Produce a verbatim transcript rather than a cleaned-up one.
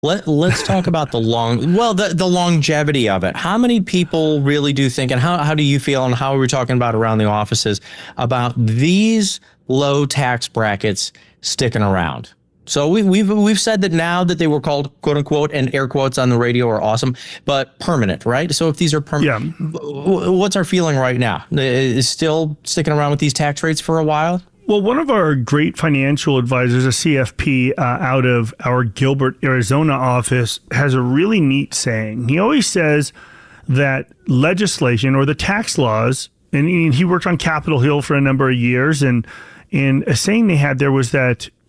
Let, let's talk about the long, well, the, the longevity of it. How many people really do think, and how, how do you feel, and how are we talking about around the offices about these low tax brackets sticking around? So we, we've we've said that now that they were called quote unquote and air quotes on the radio are awesome, but permanent, right? So if these are permanent, Yeah. what's our feeling right now? Is still sticking around with these tax rates for a while? Well, one of our great financial advisors, a C F P uh, out of our Gilbert, Arizona office, has a really neat saying. He always says that legislation or the tax laws, and he worked on Capitol Hill for a number of years, and, and a saying they had there was that